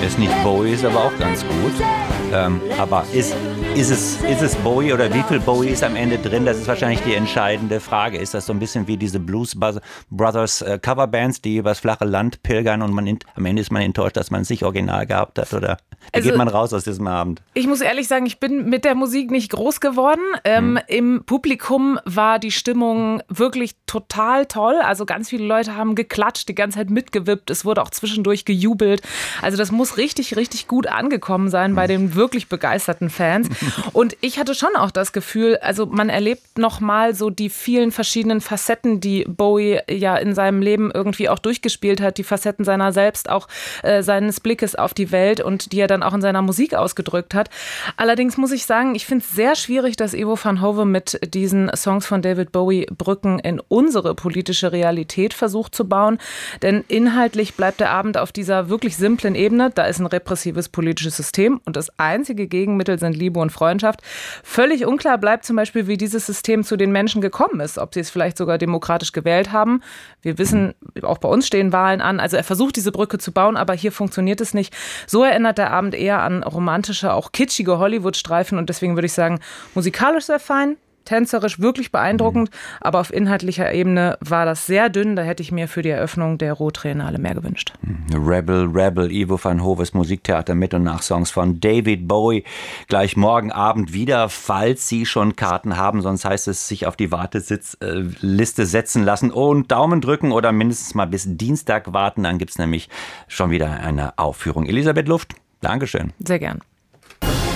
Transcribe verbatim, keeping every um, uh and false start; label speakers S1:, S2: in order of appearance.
S1: Ist nicht Bowie, ist aber auch ganz gut. Ähm, aber ist, ist, es, ist es Bowie oder wie viel Bowie ist am Ende drin? Das ist wahrscheinlich die entscheidende Frage. Ist das so ein bisschen wie diese Blues Brothers äh, Coverbands, die übers flache Land pilgern und man in, am Ende ist man enttäuscht, dass man es nicht original gehabt hat? Oder wie
S2: also,
S1: geht man raus aus diesem Abend?
S2: Ich muss ehrlich sagen, ich bin mit der Musik nicht groß geworden. Ähm, hm. Im Publikum war die Stimmung wirklich total toll. Also ganz viele Leute haben geklatscht, die ganze Zeit mitgewippt. Es wurde auch zwischendurch gejubelt. Also das muss richtig, richtig gut angekommen sein bei den wirklich begeisterten Fans. Und ich hatte schon auch das Gefühl, also man erlebt nochmal so die vielen verschiedenen Facetten, die Bowie ja in seinem Leben irgendwie auch durchgespielt hat. Die Facetten seiner selbst, auch äh, seines Blickes auf die Welt und die er dann auch in seiner Musik ausgedrückt hat. Allerdings muss ich sagen, ich finde es sehr schwierig, dass Ivo van Hove mit diesen Songs von David Bowie Brücken in unsere politische Realität versucht zu bauen. Denn inhaltlich bleibt der Abend auf dieser wirklich simplen Ebene. Da ist ein repressives politisches System und das einzige Gegenmittel sind Liebe und Freundschaft. Völlig unklar bleibt zum Beispiel, wie dieses System zu den Menschen gekommen ist. Ob sie es vielleicht sogar demokratisch gewählt haben. Wir wissen, auch bei uns stehen Wahlen an. Also er versucht, diese Brücke zu bauen, aber hier funktioniert es nicht. So erinnert der Abend eher an romantische, auch kitschige Hollywood-Streifen und deswegen würde ich sagen, musikalisch sehr fein, tänzerisch wirklich beeindruckend, aber auf inhaltlicher Ebene war das sehr dünn. Da hätte ich mir für die Eröffnung der Ruhr-Triennale mehr gewünscht.
S1: Rebel, Rebel, Ivo van Hoves Musiktheater mit und nach Songs von David Bowie. Gleich morgen Abend wieder, falls Sie schon Karten haben. Sonst heißt es, sich auf die Warteliste setzen lassen und Daumen drücken oder mindestens mal bis Dienstag warten. Dann gibt es nämlich schon wieder eine Aufführung. Elisabeth Luft, Dankeschön.
S2: Sehr gern.